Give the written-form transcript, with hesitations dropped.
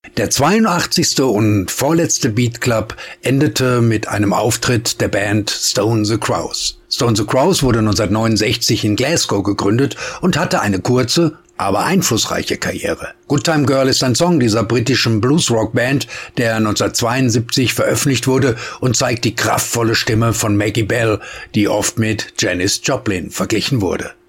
Der 82. und vorletzte Beat Club endete mit einem Auftritt der Band Stone the Crows. Stone the Crows wurde 1969 in Glasgow gegründet und hatte eine kurze, aber einflussreiche Karriere. Good Time Girl ist ein Song dieser britischen Bluesrock-Band, der 1972 veröffentlicht wurde und zeigt die kraftvolle Stimme von Maggie Bell, die oft mit Janis Joplin verglichen wurde.